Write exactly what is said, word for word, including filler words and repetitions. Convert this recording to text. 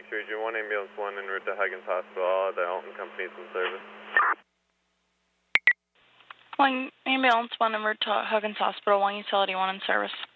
Phoenix Region, one ambulance one en route to Huggins Hospital, all other Alton companies in service. One ambulance one en route to Huggins Hospital, one utility one in service.